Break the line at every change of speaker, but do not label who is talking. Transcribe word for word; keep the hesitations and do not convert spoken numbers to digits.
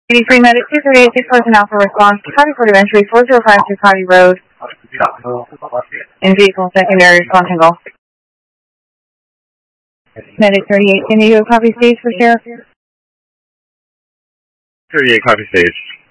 eighty-three Medic two thirty-eight, six four Alpha response. Copy for entry four zero five two Cotty Road. In vehicle secondary response and golf. Medic thirty-eight, can you copy stage for sheriff?
thirty-eight, copy stage.